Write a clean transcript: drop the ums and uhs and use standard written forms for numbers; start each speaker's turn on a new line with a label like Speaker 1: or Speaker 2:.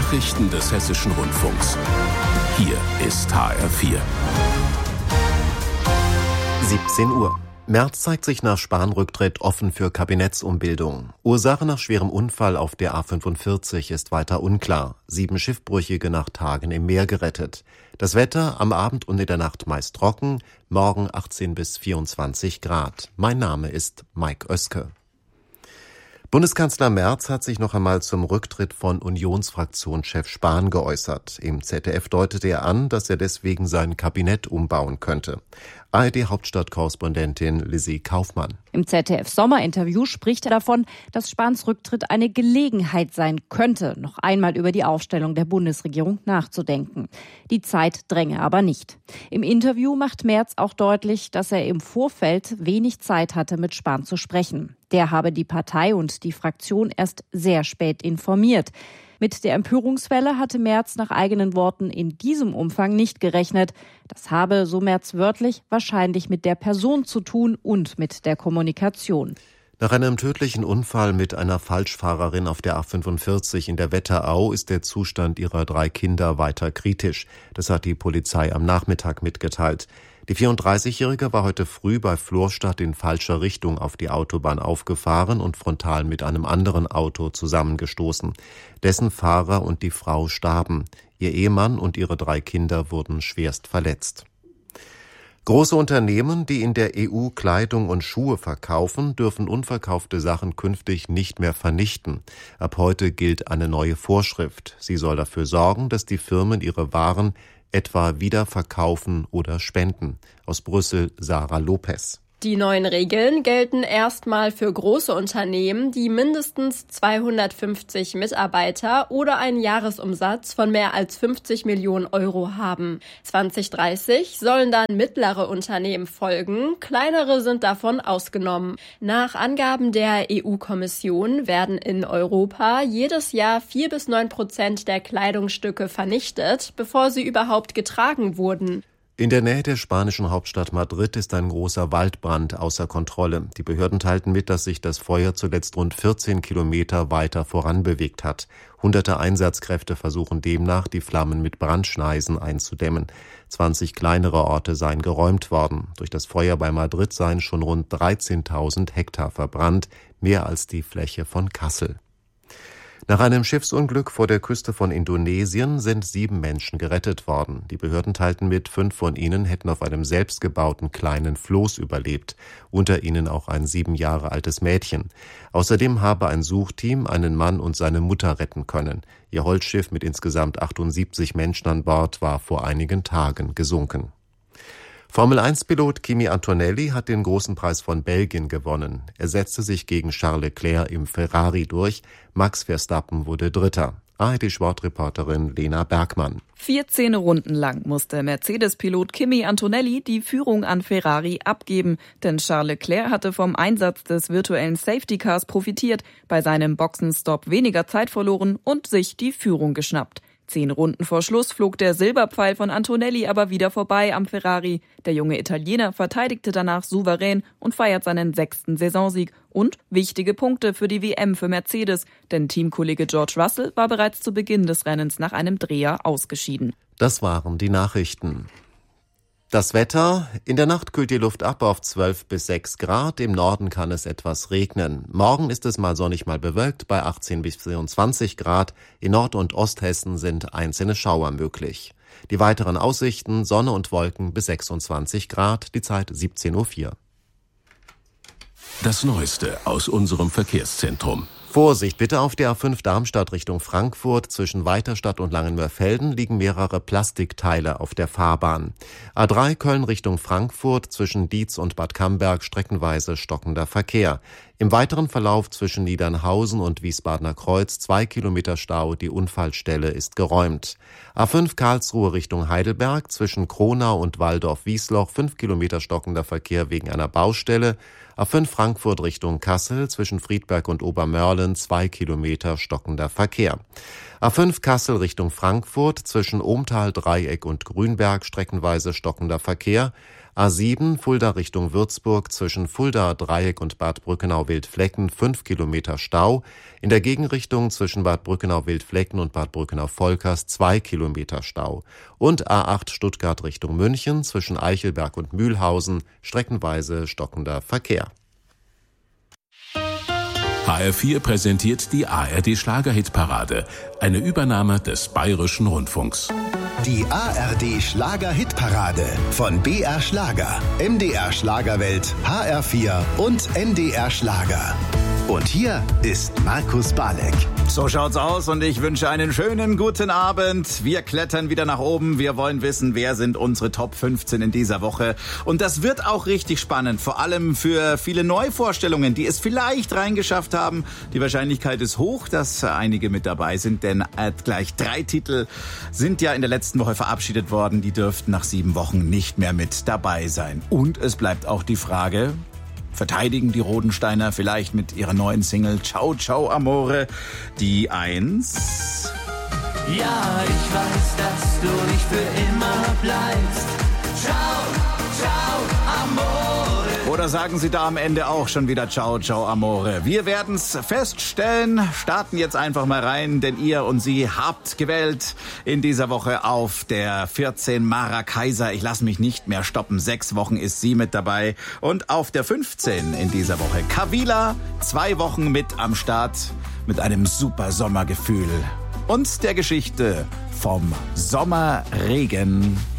Speaker 1: Nachrichten des Hessischen Rundfunks. Hier ist HR4.
Speaker 2: 17 Uhr. Merz zeigt sich nach Spahn-Rücktritt offen für Kabinettsumbildung. Ursache nach schwerem Unfall auf der A45 ist weiter unklar. 7 Schiffbrüchige nach Tagen im Meer gerettet. Das Wetter am Abend und in der Nacht meist trocken, morgen 18 bis 24 Grad. Mein Name ist Mike Oeske. Bundeskanzler Merz hat sich noch einmal zum Rücktritt von Unionsfraktionschef Spahn geäußert. Im ZDF deutete er an, dass er deswegen sein Kabinett umbauen könnte. ARD-Hauptstadtkorrespondentin Lizzie Kaufmann.
Speaker 3: Im ZDF-Sommerinterview spricht er davon, dass Spahns Rücktritt eine Gelegenheit sein könnte, noch einmal über die Aufstellung der Bundesregierung nachzudenken. Die Zeit dränge aber nicht. Im Interview macht Merz auch deutlich, dass er im Vorfeld wenig Zeit hatte, mit Spahn zu sprechen. Der habe die Partei und die Fraktion erst sehr spät informiert. Mit der Empörungswelle hatte Merz nach eigenen Worten in diesem Umfang nicht gerechnet. Das habe, so Merz wörtlich, wahrscheinlich mit der Person zu tun und mit der Kommunikation.
Speaker 2: Nach einem tödlichen Unfall mit einer Falschfahrerin auf der A45 in der Wetterau ist der Zustand ihrer 3 Kinder weiter kritisch. Das hat die Polizei am Nachmittag mitgeteilt. Die 34-Jährige war heute früh bei Florstadt in falscher Richtung auf die Autobahn aufgefahren und frontal mit einem anderen Auto zusammengestoßen. Dessen Fahrer und die Frau starben. Ihr Ehemann und ihre 3 Kinder wurden schwerst verletzt. Große Unternehmen, die in der EU Kleidung und Schuhe verkaufen, dürfen unverkaufte Sachen künftig nicht mehr vernichten. Ab heute gilt eine neue Vorschrift. Sie soll dafür sorgen, dass die Firmen ihre Waren etwa wieder verkaufen oder spenden. Aus Brüssel Sarah Lopez.
Speaker 4: Die neuen Regeln gelten erstmal für große Unternehmen, die mindestens 250 Mitarbeiter oder einen Jahresumsatz von mehr als 50 Millionen Euro haben. 2030 sollen dann mittlere Unternehmen folgen, kleinere sind davon ausgenommen. Nach Angaben der EU-Kommission werden in Europa jedes Jahr 4-9% der Kleidungsstücke vernichtet, bevor sie überhaupt getragen wurden.
Speaker 2: In der Nähe der spanischen Hauptstadt Madrid ist ein großer Waldbrand außer Kontrolle. Die Behörden teilten mit, dass sich das Feuer zuletzt rund 14 Kilometer weiter voranbewegt hat. Hunderte Einsatzkräfte versuchen demnach, die Flammen mit Brandschneisen einzudämmen. 20 kleinere Orte seien geräumt worden. Durch das Feuer bei Madrid seien schon rund 13.000 Hektar verbrannt, mehr als die Fläche von Kassel. Nach einem Schiffsunglück vor der Küste von Indonesien sind 7 Menschen gerettet worden. Die Behörden teilten mit, 5 von ihnen hätten auf einem selbstgebauten kleinen Floß überlebt. Unter ihnen auch ein 7 Jahre altes Mädchen. Außerdem habe ein Suchteam einen Mann und seine Mutter retten können. Ihr Holzschiff mit insgesamt 78 Menschen an Bord war vor einigen Tagen gesunken. Formel-1-Pilot Kimi Antonelli hat den großen Preis von Belgien gewonnen. Er setzte sich gegen Charles Leclerc im Ferrari durch. Max Verstappen wurde Dritter. ARD-Sportreporterin Lena Bergmann.
Speaker 5: 14 Runden lang musste Mercedes-Pilot Kimi Antonelli die Führung an Ferrari abgeben, denn Charles Leclerc hatte vom Einsatz des virtuellen Safety Cars profitiert, bei seinem Boxenstopp weniger Zeit verloren und sich die Führung geschnappt. 10 Runden vor Schluss flog der Silberpfeil von Antonelli aber wieder vorbei am Ferrari. Der junge Italiener verteidigte danach souverän und feiert seinen 6. Saisonsieg und wichtige Punkte für die WM für Mercedes, denn Teamkollege George Russell war bereits zu Beginn des Rennens nach einem Dreher ausgeschieden.
Speaker 2: Das waren die Nachrichten. Das Wetter: In der Nacht kühlt die Luft ab auf 12 bis 6 Grad. Im Norden kann es etwas regnen. Morgen ist es mal sonnig, mal bewölkt bei 18 bis 24 Grad. In Nord- und Osthessen sind einzelne Schauer möglich. Die weiteren Aussichten: Sonne und Wolken bis 26 Grad. Die Zeit 17:04 Uhr.
Speaker 1: Das Neueste aus unserem Verkehrszentrum.
Speaker 2: Vorsicht bitte auf der A5 Darmstadt Richtung Frankfurt. Zwischen Weiterstadt und Langenmörfelden liegen mehrere Plastikteile auf der Fahrbahn. A3 Köln Richtung Frankfurt. Zwischen Dietz und Bad Camberg streckenweise stockender Verkehr. Im weiteren Verlauf zwischen Niedernhausen und Wiesbadener Kreuz 2 Kilometer Stau. Die Unfallstelle ist geräumt. A5 Karlsruhe Richtung Heidelberg. Zwischen Kronau und Walldorf-Wiesloch 5 Kilometer stockender Verkehr wegen einer Baustelle. A5 Frankfurt Richtung Kassel, zwischen Friedberg und Obermörlen 2 Kilometer stockender Verkehr. A5 Kassel Richtung Frankfurt, zwischen Ohmtal, Dreieck und Grünberg streckenweise stockender Verkehr. A7 Fulda Richtung Würzburg zwischen Fuldaer Dreieck und Bad Brückenau-Wildflecken 5 Kilometer Stau. In der Gegenrichtung zwischen Bad Brückenau-Wildflecken und Bad Brückenau-Volkers 2 Kilometer Stau. Und A8 Stuttgart Richtung München zwischen Eichelberg und Mühlhausen streckenweise stockender Verkehr.
Speaker 1: HR4 präsentiert die ARD-Schlager-Hitparade, eine Übernahme des Bayerischen Rundfunks.
Speaker 6: Die ARD-Schlager-Hitparade von BR Schlager, MDR Schlagerwelt, HR4 und NDR Schlager. Und hier ist Markus Balek.
Speaker 7: So schaut's aus und ich wünsche einen schönen guten Abend. Wir klettern wieder nach oben. Wir wollen wissen, wer sind unsere Top 15 in dieser Woche. Und das wird auch richtig spannend, vor allem für viele Neuvorstellungen, die es vielleicht reingeschafft haben. Die Wahrscheinlichkeit ist hoch, dass einige mit dabei sind, denn gleich 3 Titel sind ja in der letzten Woche verabschiedet worden. Die dürften nach 7 Wochen nicht mehr mit dabei sein. Und es bleibt auch die Frage: Verteidigen die Rodensteiner vielleicht mit ihrer neuen Single Ciao, Ciao, Amore die 1?
Speaker 8: Ja, ich weiß, dass du nicht für immer bleibst. Ciao, ciao, Amore.
Speaker 7: Oder sagen sie da am Ende auch schon wieder Ciao, Ciao, Amore? Wir werden's feststellen. Starten jetzt einfach mal rein, denn ihr und sie habt gewählt in dieser Woche auf der 14 Mara Kaiser. Ich lasse mich nicht mehr stoppen. 6 Wochen ist sie mit dabei. Und auf der 15 in dieser Woche Kavila. 2 Wochen mit am Start mit einem super Sommergefühl und der Geschichte vom Sommerregen.